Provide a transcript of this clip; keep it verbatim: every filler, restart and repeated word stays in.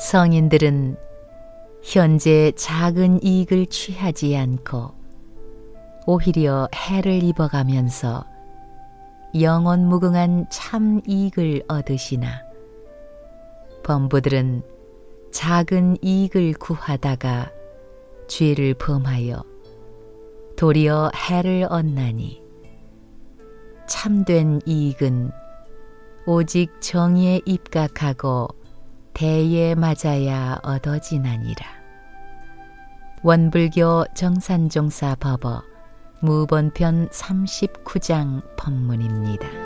성인들은 현재 작은 이익을 취하지 않고 오히려 해를 입어가면서 영원 무궁한 참 이익을 얻으시나 범부들은 작은 이익을 구하다가 죄를 범하여 도리어 해를 얻나니 참된 이익은 오직 정의에 입각하고 대에 맞아야 얻어지나니라. 원불교 정산종사 법어 무본편 삼십구 장 법문입니다.